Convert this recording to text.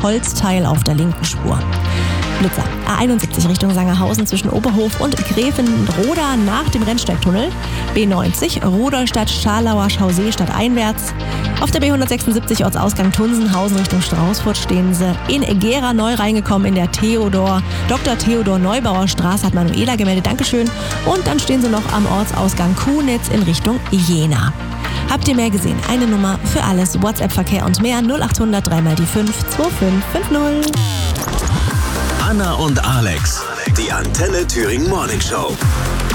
Holzteil auf der linken Spur. Blitzer. A71 Richtung Sangerhausen zwischen Oberhof und Grevenroda nach dem Rennsteigtunnel. B90 Rudolstadt-Scharlauer Chaussee stadteinwärts. Auf der B176 Ortsausgang Tunsenhausen Richtung Straußfurt stehen sie in Gera neu reingekommen in der Dr. Theodor Neubauer Straße, hat Manuela gemeldet, Dankeschön. Und dann stehen sie noch am Ortsausgang Kunitz in Richtung Jena. Habt ihr mehr gesehen? Eine Nummer für alles, WhatsApp-Verkehr und mehr 0800 3x5 2550. Anna und Alex, die Antenne Thüringen Morning Show.